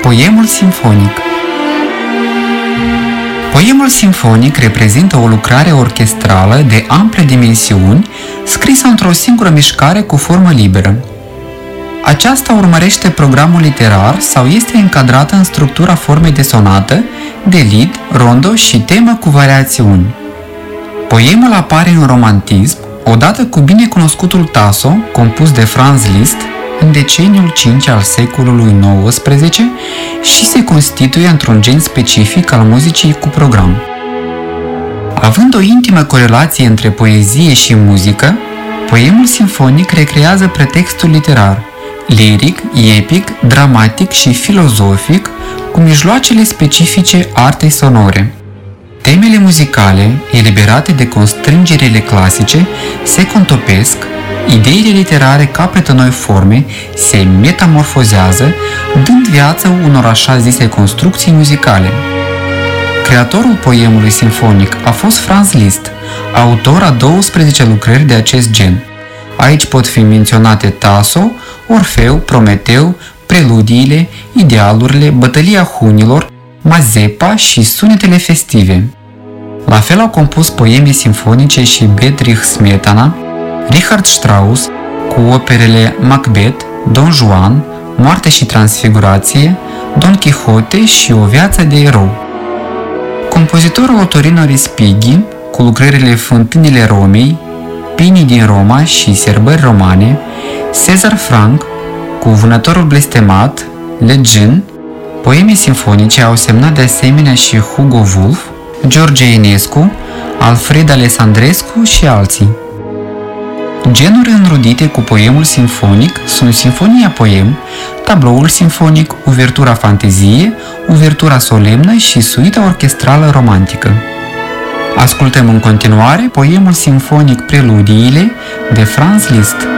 Poemul simfonic. Poemul simfonic reprezintă o lucrare orchestrală de ample dimensiuni, scrisă într-o singură mișcare cu formă liberă. Aceasta urmărește programul literar sau este încadrată în structura formei de sonată, de lied, rondo și temă cu variațiuni. Poemul apare în romantism, odată cu binecunoscutul Tasso, compus de Franz Liszt, în deceniul 5 al secolului XIX și se constituie într-un gen specific al muzicii cu program. Având o intimă corelație între poezie și muzică, poemul simfonic recrează pretextul literar, liric, epic, dramatic și filozofic, cu mijloacele specifice artei sonore. Temele muzicale, eliberate de constrângerile clasice, se contopesc, ideile literare capătă noi forme, se metamorfozează, dând viață unor așa zise construcții muzicale. Creatorul poemului simfonic a fost Franz Liszt, autor a 12 lucrări de acest gen. Aici pot fi menționate Tasso, Orfeu, Prometeu, Preludiile, Idealurile, Bătălia Hunilor, Mazepa și sunetele festive. La fel au compus poeme simfonice și Bedřich Smetana, Richard Strauss, cu operele Macbeth, Don Juan, Moarte și Transfigurație, Don Quixote și O viață de erou. Compozitorul Ottorino Respighi, cu lucrările Fântânile Romei, Pinii din Roma și Sărbări romane, Cezar Franck, cu Vânătorul blestemat, Le Djinn, poeme simfonice au semnat de asemenea și Hugo Wolf, George Enescu, Alfred Alessandrescu și alții. Genuri înrudite cu poemul simfonic sunt sinfonia poem, tabloul simfonic, uvertura fantezie, uvertura solemnă și suita orchestrală romantică. Ascultăm în continuare poemul simfonic Preludiile de Franz Liszt.